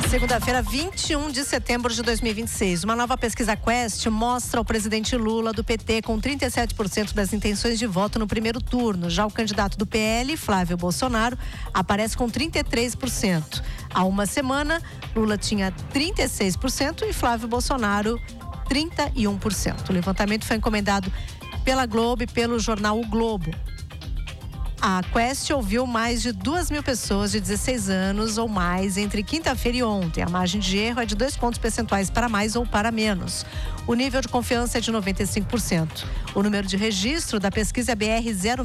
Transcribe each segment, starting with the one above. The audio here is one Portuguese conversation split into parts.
Segunda-feira, 21 de setembro de 2026. Uma nova pesquisa Quest mostra o presidente Lula do PT com 37% das intenções de voto no primeiro turno. Já o candidato do PL, Flávio Bolsonaro, aparece com 33%. Há uma semana, Lula tinha 36% e Flávio Bolsonaro 31%. O levantamento foi encomendado pela Globo e pelo jornal O Globo. A Quest ouviu mais de 2.000 pessoas de 16 anos ou mais entre quinta-feira e ontem. A margem de erro é de 2 pontos percentuais para mais ou para menos. O nível de confiança é de 95%. O número de registro da pesquisa é BR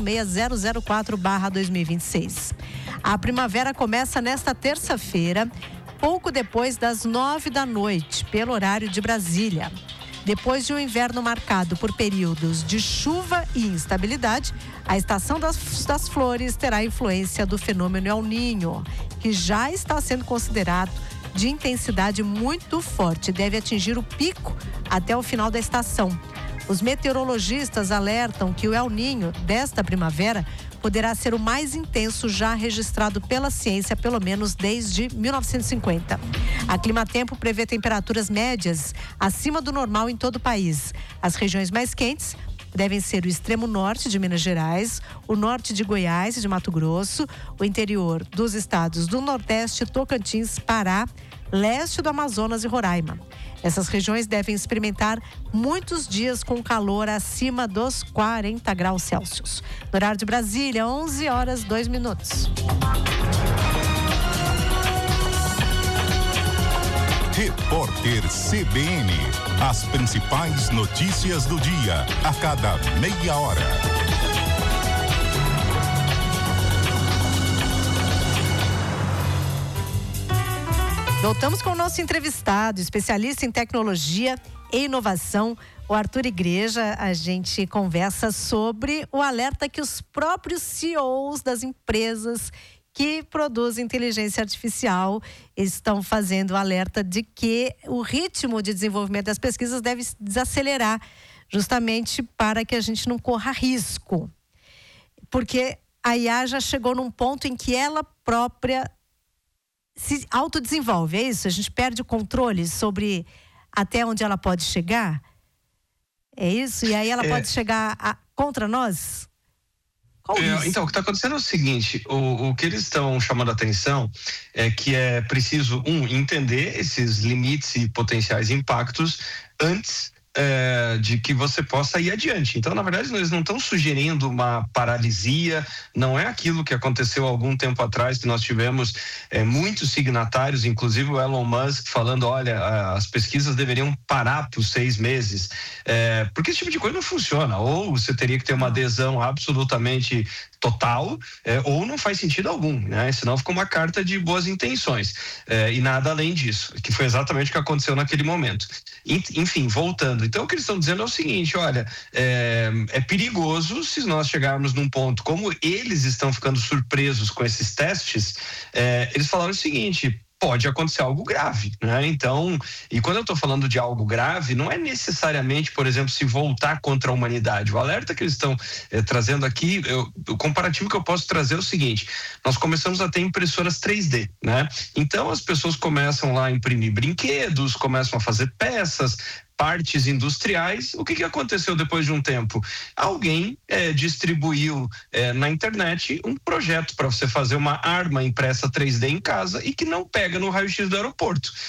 06004/2026. A primavera começa nesta terça-feira, pouco depois das 9h, pelo horário de Brasília. Depois de um inverno marcado por períodos de chuva e instabilidade, a estação das flores terá influência do fenômeno El Niño, que já está sendo considerado de intensidade muito forte. Deve atingir o pico até o final da estação. Os meteorologistas alertam que o El Niño desta primavera poderá ser o mais intenso já registrado pela ciência, pelo menos desde 1950. A Climatempo prevê temperaturas médias acima do normal em todo o país. As regiões mais quentes devem ser o extremo norte de Minas Gerais, o norte de Goiás e de Mato Grosso, o interior dos estados do Nordeste, Tocantins, Pará, leste do Amazonas e Roraima. Essas regiões devem experimentar muitos dias com calor acima dos 40 graus Celsius. No horário de Brasília, 11h02. Repórter CBN. As principais notícias do dia, a cada meia hora. Voltamos com o nosso entrevistado, especialista em tecnologia e inovação, o Arthur Igreja. A gente conversa sobre o alerta que os próprios CEOs das empresas que produzem inteligência artificial estão fazendo, o alerta de que o ritmo de desenvolvimento das pesquisas deve desacelerar, justamente para que a gente não corra risco. Porque a IA já chegou num ponto em que ela própria se autodesenvolve, é isso? A gente perde o controle sobre até onde ela pode chegar? É isso? E aí ela pode chegar contra nós? Então, o que está acontecendo é o seguinte, o que eles estão chamando a atenção é que é preciso, entender esses limites e potenciais impactos antes de que você possa ir adiante. Então, na verdade, eles não estão sugerindo uma paralisia, não é aquilo que aconteceu há algum tempo atrás, que nós tivemos muitos signatários, inclusive o Elon Musk, falando, olha, as pesquisas deveriam parar por 6 meses, porque esse tipo de coisa não funciona, ou você teria que ter uma adesão absolutamente total, ou não faz sentido algum, né? Senão fica uma carta de boas intenções, e nada além disso, que foi exatamente o que aconteceu naquele momento. Enfim, voltando, então o que eles estão dizendo é o seguinte, olha, é perigoso se nós chegarmos num ponto, como eles estão ficando surpresos com esses testes, eles falaram o seguinte, pode acontecer algo grave, né? Então, e quando eu estou falando de algo grave, não é necessariamente, por exemplo, se voltar contra a humanidade. O alerta que eles estão trazendo aqui, o comparativo que eu posso trazer é o seguinte, nós começamos a ter impressoras 3D, né? Então as pessoas começam lá a imprimir brinquedos, começam a fazer peças, partes industriais. O que aconteceu depois de um tempo? Alguém distribuiu na internet um projeto para você fazer uma arma impressa 3D em casa e que não pega no raio-x do aeroporto.